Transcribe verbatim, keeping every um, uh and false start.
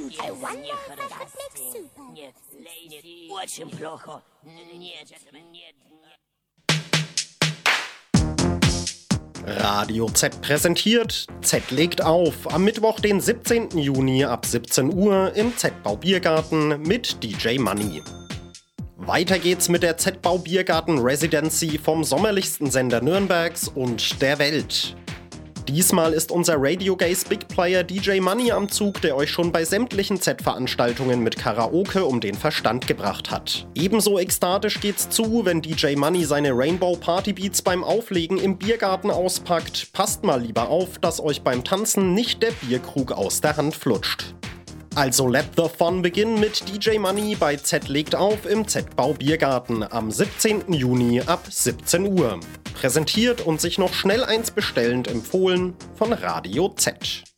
I wonder if I could make soup. Очень плохо. Radio Z präsentiert Z legt auf am Mittwoch, den siebzehnten Juni ab siebzehn Uhr im Z-Bau Biergarten mit D J Money. Weiter geht's mit der Z-Bau Biergarten Residency vom sommerlichsten Sender Nürnbergs und der Welt. Diesmal ist unser Radio Gaze Big Player D J Money am Zug, der euch schon bei sämtlichen Z-Veranstaltungen mit Karaoke um den Verstand gebracht hat. Ebenso ekstatisch geht's zu, wenn D J Money seine Rainbow Party Beats beim Auflegen im Biergarten auspackt. Passt mal lieber auf, dass euch beim Tanzen nicht der Bierkrug aus der Hand flutscht. Also let the fun begin mit D J Money bei Z legt auf im Z-Bau Biergarten am siebzehnten Juni ab siebzehn Uhr. Präsentiert und sich noch schnell eins bestellend empfohlen von Radio Z.